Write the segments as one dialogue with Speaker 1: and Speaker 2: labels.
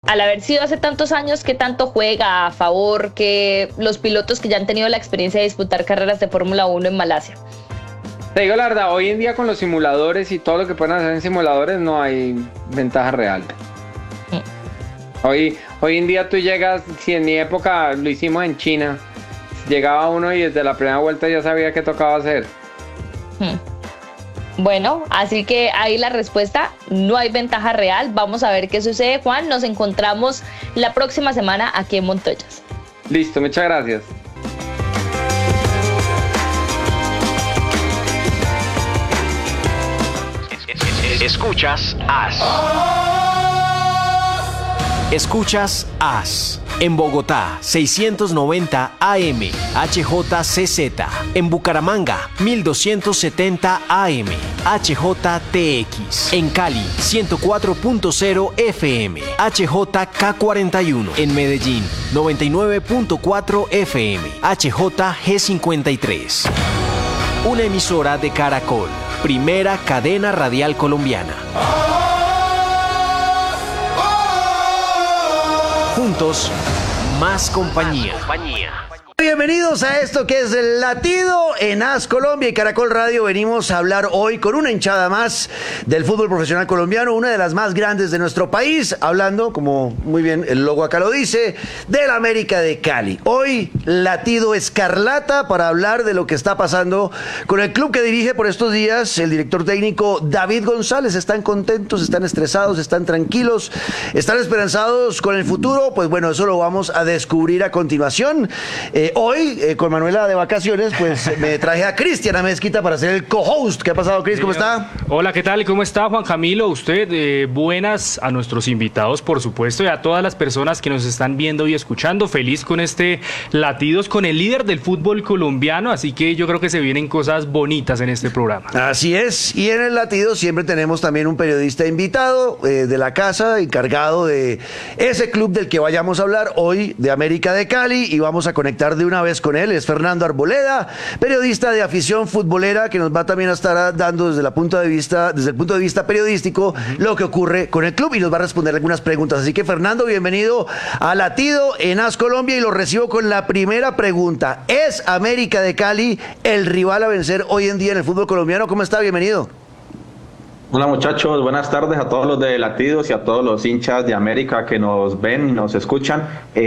Speaker 1: al haber sido hace tantos años, ¿qué tanto juega a favor que los pilotos que ya han tenido la experiencia de disputar carreras de Fórmula 1 en Malasia?
Speaker 2: Te digo la verdad, hoy en día con los simuladores y todo lo que pueden hacer en simuladores no hay ventaja real. Hoy en día tú llegas, si en mi época lo hicimos en China, llegaba uno y desde la primera vuelta ya sabía qué tocaba hacer.
Speaker 1: Bueno, así que ahí la respuesta, no hay ventaja real. Vamos a ver qué sucede, Juan. Nos encontramos la próxima semana aquí en Montoyas.
Speaker 2: Listo, muchas gracias.
Speaker 3: Escuchas AS. Escuchas AS. En Bogotá, 690 AM, HJCZ. En Bucaramanga, 1270 AM, HJTX. En Cali, 104.0 FM, HJK41. En Medellín, 99.4 FM, HJG53. Una emisora de Caracol, primera cadena radial colombiana. Juntos, más compañía.
Speaker 4: Bienvenidos a esto que es el Latido en AS Colombia y Caracol Radio. Venimos a hablar hoy con una hinchada más del fútbol profesional colombiano, una de las más grandes de nuestro país, hablando, como muy bien el logo acá lo dice, del América de Cali. Hoy, Latido Escarlata, para hablar de lo que está pasando con el club que dirige por estos días el director técnico David González. ¿Están contentos, están estresados, están tranquilos, están esperanzados con el futuro? Pues bueno, eso lo vamos a descubrir a continuación. Hoy, con Manuela de vacaciones, pues me traje a Cristian Mezquita para ser el co-host. ¿Qué ha pasado, Cris? ¿Cómo está?
Speaker 5: Hola, ¿qué tal? ¿Cómo está, Juan Camilo? Usted, buenas a nuestros invitados, por supuesto, y a todas las personas que nos están viendo y escuchando. Feliz con este Latidos con el líder del fútbol colombiano, así que yo creo que se vienen cosas bonitas en este programa.
Speaker 4: Así es, y en el Latido siempre tenemos también un periodista invitado de la casa, encargado de ese club del que vayamos a hablar hoy, de América de Cali, y vamos a conectar de una vez con él. Es Fernando Arboleda, periodista de afición futbolera, que nos va también a estar dando desde el punto de vista periodístico lo que ocurre con el club y nos va a responder algunas preguntas. Así que, Fernando, bienvenido a Latido en AS Colombia y lo recibo con la primera pregunta. ¿Es América de Cali el rival a vencer hoy en día en el fútbol colombiano? ¿Cómo está? Bienvenido.
Speaker 6: Hola muchachos, buenas tardes a todos los de Latidos y a todos los hinchas de América que nos ven y nos escuchan.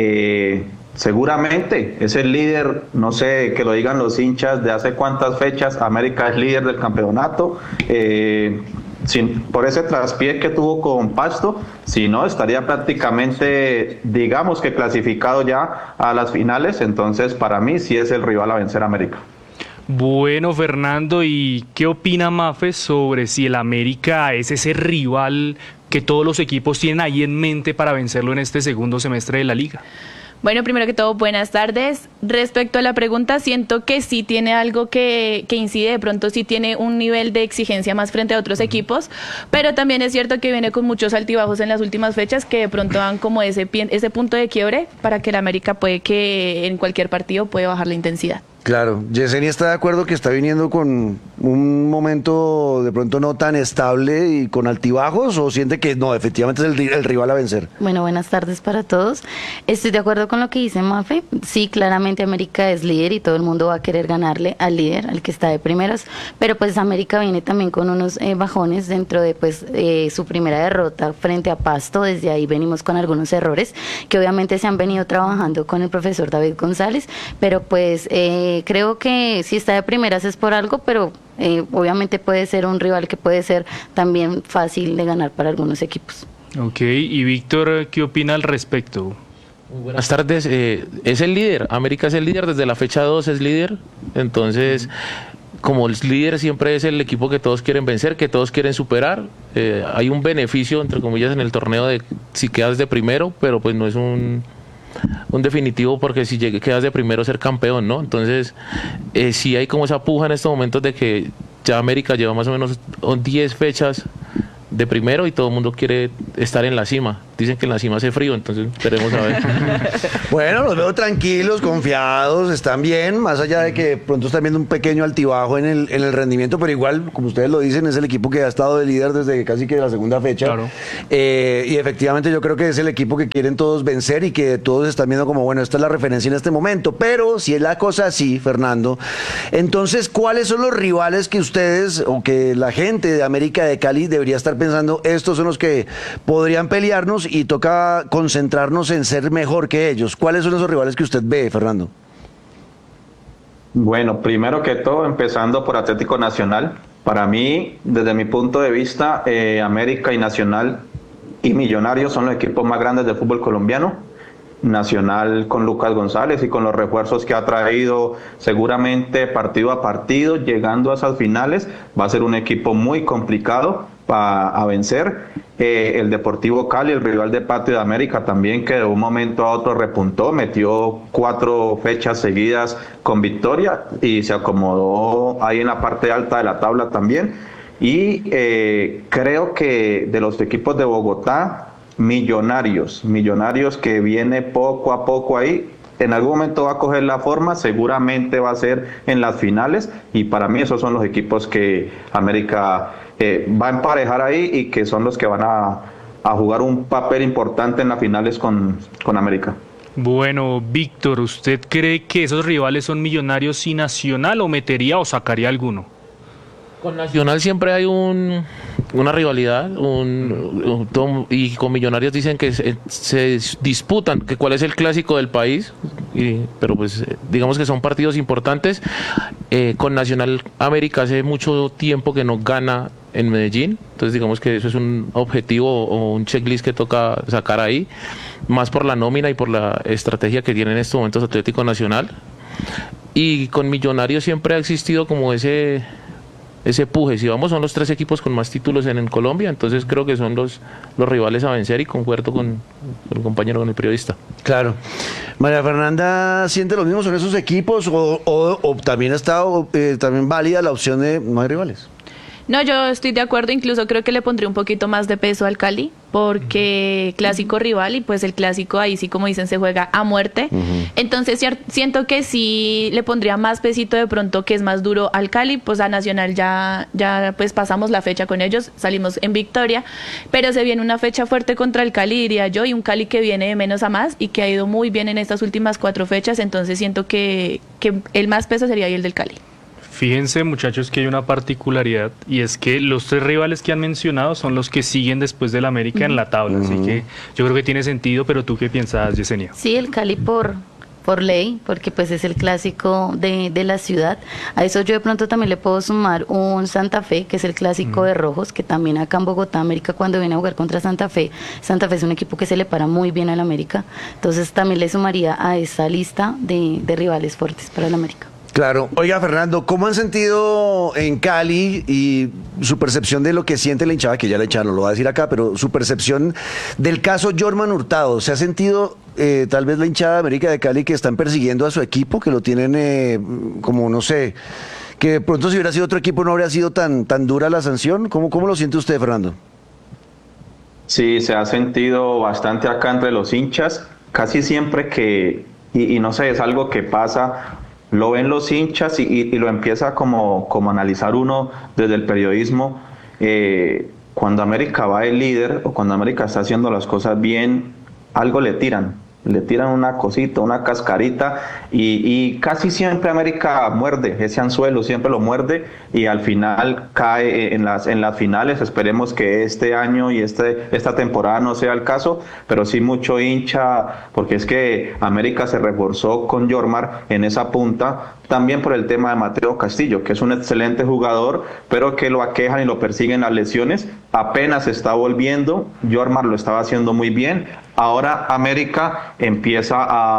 Speaker 6: Seguramente es el líder, no sé, que lo digan los hinchas de hace cuántas fechas. América es líder del campeonato, por ese traspié que tuvo con Pasto, si no estaría prácticamente, digamos que clasificado ya a las finales. Entonces para mí sí es el rival a vencer a América.
Speaker 5: Bueno, Fernando, ¿y qué opina Mafe sobre si el América es ese rival que todos los equipos tienen ahí en mente para vencerlo en este segundo semestre de la liga?
Speaker 7: Bueno, primero que todo, buenas tardes. Respecto a la pregunta, siento que sí tiene algo que incide, de pronto sí tiene un nivel de exigencia más frente a otros equipos, pero también es cierto que viene con muchos altibajos en las últimas fechas que de pronto dan como ese punto de quiebre para que el América puede que en cualquier partido puede bajar la intensidad.
Speaker 4: Claro, Yesenia está de acuerdo que está viniendo con un momento de pronto no tan estable y con altibajos, o siente que no, efectivamente es el rival a vencer.
Speaker 8: Bueno, buenas tardes para todos. Estoy de acuerdo con lo que dice Mafe. Sí, claramente América es líder y todo el mundo va a querer ganarle al líder, al que está de primeras, pero pues América viene también con unos bajones dentro de pues su primera derrota frente a Pasto. Desde ahí venimos con algunos errores que obviamente se han venido trabajando con el profesor David González, pero pues creo que si está de primeras es por algo, pero obviamente puede ser un rival que puede ser también fácil de ganar para algunos equipos.
Speaker 5: Ok, y Víctor, ¿qué opina al respecto?
Speaker 9: Muy buenas tardes. Es el líder, América es el líder, desde la fecha 2 es líder, entonces como el líder siempre es el equipo que todos quieren vencer, que todos quieren superar. Hay un beneficio, entre comillas, en el torneo de si quedas de primero, pero pues no es un definitivo, porque si quedas de primero ser campeón, ¿no? Entonces sí hay como esa puja en estos momentos de que ya América lleva más o menos 10 fechas de primero y todo el mundo quiere estar en la cima. dicen que en la cima hace frío, entonces esperemos a ver.
Speaker 4: Bueno, los veo tranquilos, confiados, están bien, más allá de que pronto están viendo un pequeño altibajo en el rendimiento, pero igual, como ustedes lo dicen, es el equipo que ha estado de líder desde casi que la segunda fecha.
Speaker 5: Claro.
Speaker 4: Y efectivamente yo creo que es el equipo que quieren todos vencer y que todos están viendo como, bueno, esta es la referencia en este momento. Pero si es la cosa así, Fernando, entonces, ¿cuáles son los rivales que ustedes o que la gente de América de Cali debería estar pensando? Estos son los que podrían pelearnos y toca concentrarnos en ser mejor que ellos. ¿Cuáles son esos rivales que usted ve, Fernando?
Speaker 6: Bueno, primero que todo, empezando por Atlético Nacional. Para mí, desde mi punto de vista, América y Nacional y Millonarios son los equipos más grandes del fútbol colombiano. Nacional con Lucas González y con los refuerzos que ha traído, seguramente partido a partido, llegando a esas finales, va a ser un equipo muy complicado a vencer. El Deportivo Cali, el rival de patio de América también, que de un momento a otro repuntó, metió 4 fechas seguidas con victoria y se acomodó ahí en la parte alta de la tabla también. Y creo que de los equipos de Bogotá, Millonarios que viene poco a poco ahí, en algún momento va a coger la forma, seguramente va a ser en las finales, y para mí esos son los equipos que América va a emparejar ahí y que son los que van a jugar un papel importante en las finales con América.
Speaker 5: Bueno, Víctor, ¿usted cree que esos rivales son Millonarios y Nacional o metería o sacaría alguno?
Speaker 9: Con Nacional siempre hay una rivalidad y con Millonarios dicen que se disputan que cuál es el clásico del país, pero pues digamos que son partidos importantes. Con Nacional, América hace mucho tiempo que no gana en Medellín, entonces digamos que eso es un objetivo o un checklist que toca sacar ahí, más por la nómina y por la estrategia que tiene en estos momentos Atlético Nacional. Y con Millonarios siempre ha existido como ese puje. Si vamos, son los 3 equipos con más títulos en Colombia, entonces creo que son los rivales a vencer, y concuerdo con el compañero, con el periodista.
Speaker 4: Claro. María Fernanda, ¿siente lo mismo? ¿Son esos equipos o también ha estado también válida la opción de no hay rivales?
Speaker 7: No, yo estoy de acuerdo, incluso creo que le pondría un poquito más de peso al Cali, porque clásico rival, y pues el clásico ahí sí, como dicen, se juega a muerte. Entonces siento que sí le pondría más pesito de pronto, que es más duro al Cali. Pues a Nacional ya pues pasamos la fecha con ellos, salimos en victoria, pero se viene una fecha fuerte contra el Cali, diría yo, y un Cali que viene de menos a más y que ha ido muy bien en estas últimas 4 fechas, entonces siento que el más peso sería ahí el del Cali.
Speaker 5: Fíjense, muchachos, que hay una particularidad, y es que los 3 rivales que han mencionado son los que siguen después del América en la tabla, así que yo creo que tiene sentido. Pero ¿tú qué piensas, Yesenia?
Speaker 8: Sí, el Cali por ley, porque pues es el clásico de la ciudad. A eso yo de pronto también le puedo sumar un Santa Fe, que es el clásico de rojos, que también acá en Bogotá, América, cuando viene a jugar contra Santa Fe es un equipo que se le para muy bien al América, entonces también le sumaría a esa lista de rivales fuertes para el América.
Speaker 4: Claro. Oiga, Fernando, ¿cómo han sentido en Cali y su percepción de lo que siente la hinchada, que ya la hinchada no lo va a decir acá, pero su percepción del caso Jorman Hurtado? ¿Se ha sentido tal vez la hinchada de América de Cali que están persiguiendo a su equipo, que lo tienen como, no sé, que de pronto si hubiera sido otro equipo no habría sido tan dura la sanción? ¿Cómo lo siente usted, Fernando?
Speaker 6: Sí, se ha sentido bastante acá entre los hinchas, casi siempre que, y no sé, es algo que pasa, lo ven los hinchas y lo empieza como analizar uno desde el periodismo. Cuando América va el líder o cuando América está haciendo las cosas bien, algo le tiran una cosita, una cascarita, y casi siempre América muerde ese anzuelo, siempre lo muerde, y al final cae en las finales. Esperemos que este año y esta temporada no sea el caso, pero sí mucho hincha, porque es que América se reforzó con Jormar en esa punta, también por el tema de Mateo Castillo, que es un excelente jugador, pero que lo aquejan y lo persiguen las lesiones. Apenas está volviendo, Jormar lo estaba haciendo muy bien. Ahora América empieza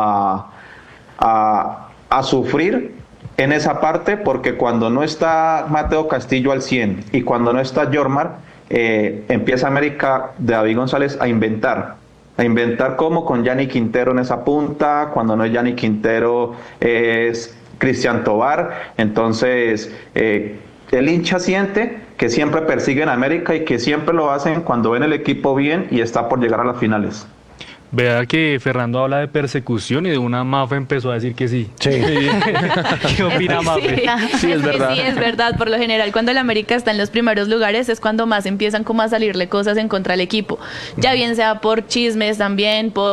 Speaker 6: a sufrir en esa parte, porque cuando no está Mateo Castillo al 100 y cuando no está Jormar, empieza América de David González a inventar como con Gianni Quintero en esa punta, cuando no es Gianni Quintero es Cristian Tobar. Entonces el hincha siente que siempre persiguen a América y que siempre lo hacen cuando ven el equipo bien y está por llegar a las finales.
Speaker 5: Vea que Fernando habla de persecución y de una Mafe empezó a decir que sí.
Speaker 4: Sí.
Speaker 5: ¿Qué opina Mafe?
Speaker 9: Sí, es verdad.
Speaker 7: Sí, es verdad. Por lo general, cuando el América está en los primeros lugares es cuando más empiezan como a salirle cosas en contra del equipo. Ya bien sea por chismes también, por